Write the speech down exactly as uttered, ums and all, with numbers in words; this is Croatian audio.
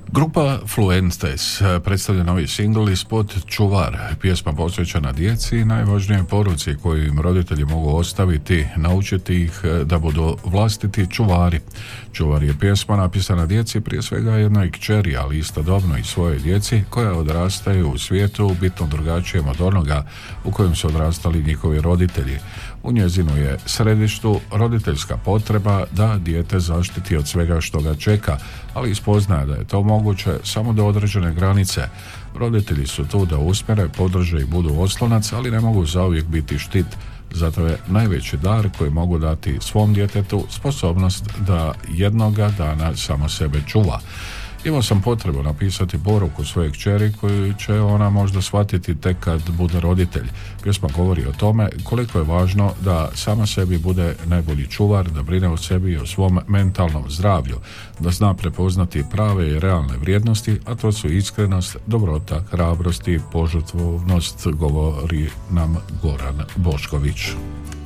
Grupa Fluentes predstavlja novi singl i spot Čuvar, pjesma posvećena djeci i najvažnijoj poruci koju im roditelji mogu ostaviti, naučiti ih da budu vlastiti čuvari. Čuvar je pjesma napisana djeci, prije svega jednoj kćeri, ali istodobno i svojoj djeci koja odrastaju u svijetu bitno drugačijem od onoga u kojem su odrastali njihovi roditelji. U njezinu je središtu roditeljska potreba da dijete zaštiti od svega što ga čeka, ali ispoznaje da je to moguće samo do određene granice. Roditelji su tu da usmjere, podrže i budu oslonac, ali ne mogu zauvijek biti štit. Zato je najveći dar koji mogu dati svom djetetu sposobnost da jednoga dana samo sebe čuva. Imao sam potrebu napisati poruku svoje kćeri koju će ona možda shvatiti tek kad bude roditelj. Pjesma govori o tome koliko je važno da sama sebi bude najbolji čuvar, da brine o sebi i o svom mentalnom zdravlju, da zna prepoznati prave i realne vrijednosti, a to su iskrenost, dobrota, hrabrost i požrtvovnost, govori nam Goran Bošković.